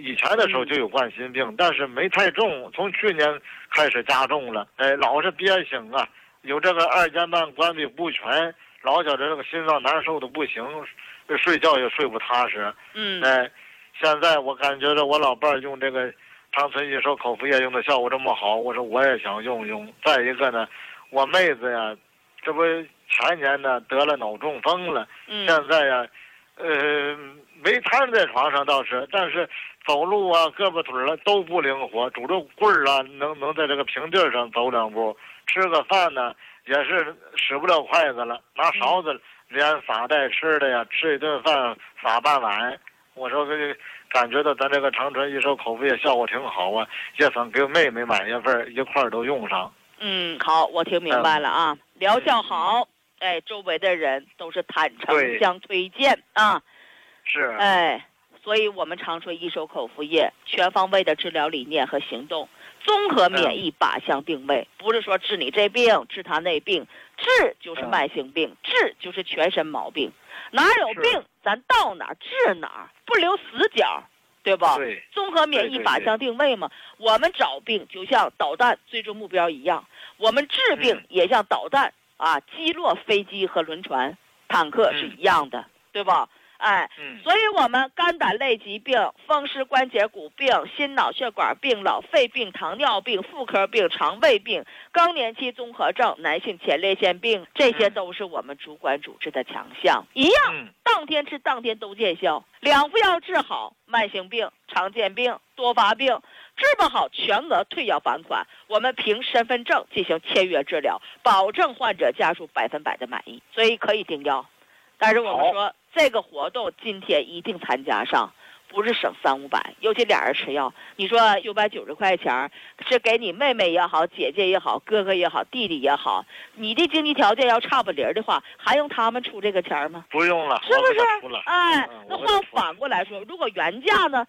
以前的时候就有冠心病，但是没太重，从去年开始加重了。老是憋醒啊，有这个二尖瓣关闭不全，老觉得这个心脏难受的不行，睡觉也睡不踏实。现在我感觉着我老伴儿用这个长春益寿口服液用的效果这么好，我说我也想用用。再一个呢，我妹子呀，这不前年呢得了脑中风了，现在呀，没瘫在床上倒是，但是走路啊、胳膊腿啊都不灵活，拄着棍儿啊能在这个平地上走两步，吃个饭呢也是使不了筷子了，拿勺子连撒带吃的呀，吃一顿饭撒半碗。我说感觉到咱这个长春益寿口服液效果挺好啊，也想给妹妹买一份，一块儿都用上。 好，我听明白了啊，疗效好，周围的人都是坦诚相推荐啊。 是。 所以我们长春益寿口服液全方位的治疗理念和行动，综合免疫靶向定位，不是说治你这病治他那病，治就是慢性病，治就是全身毛病，哪有病咱到哪儿治哪儿，不留死角，对吧？ 对， 综合免疫靶向定位嘛，我们找病就像导弹最终目标一样，我们治病也像导弹击落飞机和轮船、坦克是一样的，对吧？所以我们肝胆类疾病、风湿关节骨病、心脑血管病、脑肺病、糖尿病、妇科病、肠胃病、更年期综合症、男性前列腺病，这些都是我们主管主治的强项，一样当天吃当天都见效。2副药治好慢性病、常见病、多发病，治不好全额退药返款，我们凭身份证进行签约治疗，保证患者家属100%的满意，所以可以订药。但是我们说这个活动今天一定参加上，不是省300-500，尤其俩人吃药，你说990块钱是给你妹妹也好、姐姐也好、哥哥也好、弟弟也好，你的经济条件要差不离的话，还用他们出这个钱吗？ 不用了， 是不是？ 那换反过来说，如果原价呢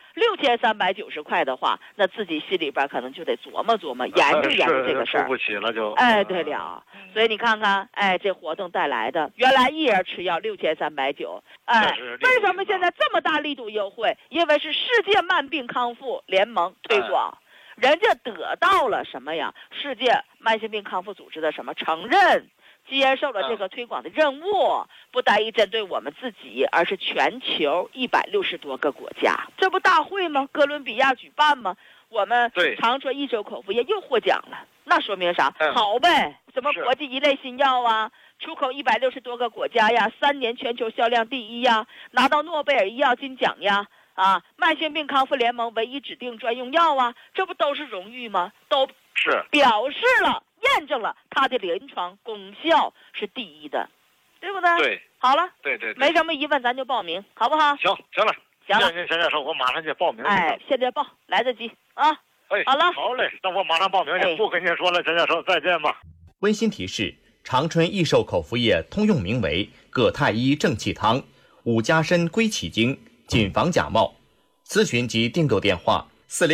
6390块的话，那自己心里边可能就得琢磨琢磨，研究研究这个事儿。 付不起了就。 对了，所以你看看，这活动带来的，原来一人吃药6390，为什么现在这么大力度优惠？因为是世界慢病康复联盟推广，人家得到了什么呀？世界慢性病康复组织的什么承认，接受了这个推广的任务，不单一针对我们自己，而是全球160多个国家。这不大会吗？哥伦比亚举办吗？我们长春益寿口服液又获奖了，那说明啥？好呗，什么国际一类新药啊，出口160多个国家呀，3年全球销量第1呀，拿到诺贝尔医药金奖呀，慢性病康复联盟唯一指定专用药啊，这不都是荣誉吗？都是表示了、验证了它的临床功效是第1的，对不对？ 对， 好了， 对， 没什么疑问咱就报名，好不好？ 行了。谢谢您，陈教授，我马上就报名。 现在报来得及啊！好了， 好嘞，那我马上报名去。不跟您说了，陈教授，再见吧。 温馨提示：长春益寿口服液通用名为葛太医正气汤，5加参归气精，谨防假冒。咨询及订购电话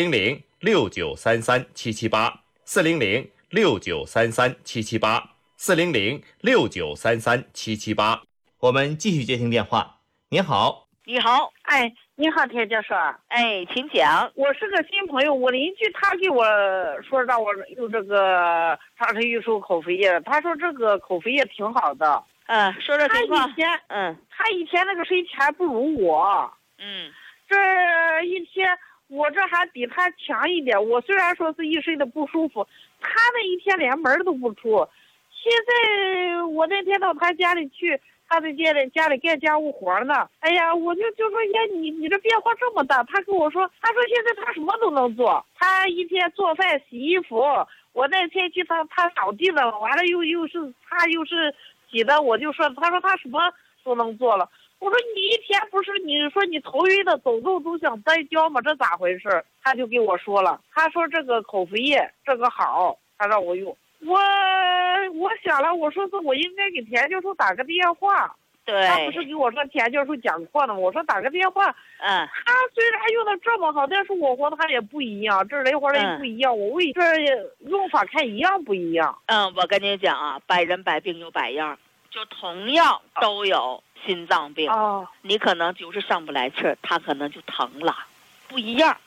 ：400-6933-778，400-6933-778，400-6933-778。我们继续接听电话。您好。 你好， 你好，田教授。 请讲。 我是个新朋友，我邻居他给我说让我用这个长春益寿口服液，他说这个口服液挺好的。 说说情况。 他以前那个税钱不如我。这一天我这还比他强一点。我虽然说是一身的不舒服，他那一天连门都不出。现在我那天到他家里去。他在家里干家务活呢，我就说你这变化这么大，他跟我说，他说现在他什么都能做，他一天做饭洗衣服，我那天去他扫地了，完了又是洗的，我就说，他说他什么都能做了，我说你一天不是你说你头晕的走路都想呆跤吗？这咋回事？他就给我说了，他说这个口服液这个好，他让我用。我想了，我说是我应该给田教授打个电话。 对， 他不是给我说田教授讲课呢吗？我说打个电话。他虽然用的这么好，但是我和他也不一样，这人和人不一样，我为这用法看一样不一样。 我跟你讲啊，百人百病有百样，就同样都有心脏病，你可能就是上不来气儿，他可能就疼了，不一样。